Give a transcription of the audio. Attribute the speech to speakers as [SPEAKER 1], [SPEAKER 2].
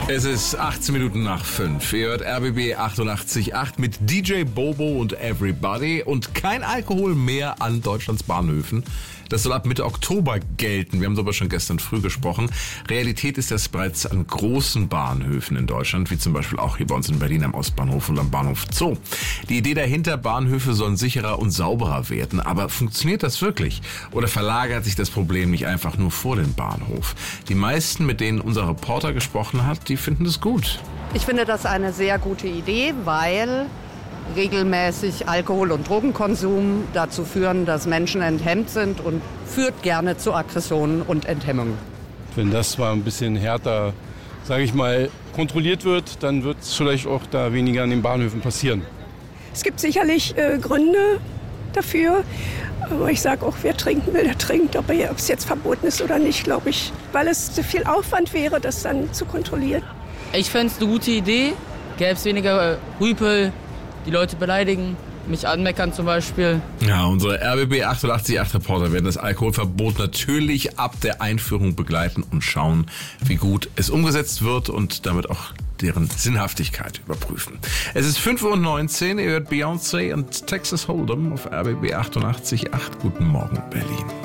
[SPEAKER 1] Es ist 18 Minuten nach 5. Ihr hört RBB 88.8 mit DJ Bobo und Everybody und kein Alkohol mehr an Deutschlands Bahnhöfen. Das soll ab Mitte Oktober gelten. Wir haben darüber schon gestern früh gesprochen. Realität ist das bereits an großen Bahnhöfen in Deutschland, wie zum Beispiel auch hier bei uns in Berlin am Ostbahnhof und am Bahnhof Zoo. Die Idee dahinter, Bahnhöfe sollen sicherer und sauberer werden. Aber funktioniert das wirklich? Oder verlagert sich das Problem nicht einfach nur vor den Bahnhof? Die meisten, mit denen unser Reporter gesprochen hat, die finden das gut.
[SPEAKER 2] Ich finde das eine sehr gute Idee, weil regelmäßig Alkohol- und Drogenkonsum dazu führen, dass Menschen enthemmt sind und führt gerne zu Aggressionen und Enthemmungen.
[SPEAKER 3] Wenn das mal ein bisschen härter, sage ich mal, kontrolliert wird, dann wird es vielleicht auch da weniger an den Bahnhöfen passieren.
[SPEAKER 4] Es gibt sicherlich Gründe dafür, aber ich sage auch, wer trinken will, der trinkt. Ob es jetzt verboten ist oder nicht, glaube ich, weil es zu viel Aufwand wäre, das dann zu kontrollieren.
[SPEAKER 5] Ich fände es eine gute Idee, gäbe es weniger Rüpel, die Leute beleidigen, mich anmeckern zum Beispiel.
[SPEAKER 1] Ja, unsere RBB 88.8 Reporter werden das Alkoholverbot natürlich ab der Einführung begleiten und schauen, wie gut es umgesetzt wird und damit auch deren Sinnhaftigkeit überprüfen. Es ist 5:19 Uhr, ihr hört Beyoncé und Texas Hold'em auf RBB 88.8. Guten Morgen, Berlin.